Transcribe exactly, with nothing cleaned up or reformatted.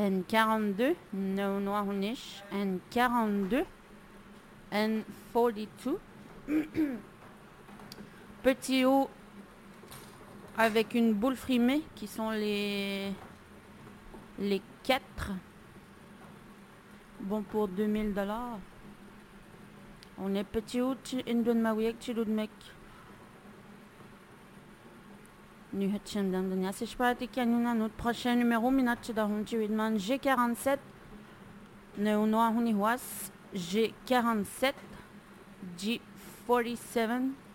N quarante-deux, no noahunish, N quarante-deux, N quarante-deux. Petit O avec une boule frimée qui sont les les quatre. Bon pour deux mille dollars. On est petit O in dun mawiek chiludmek. Nu hetchen dan den yasse sparte kanuna notre prochain numéro minat da hunchi widman G quarante-sept. No noahuni was G quarante-sept, G quarante-sept.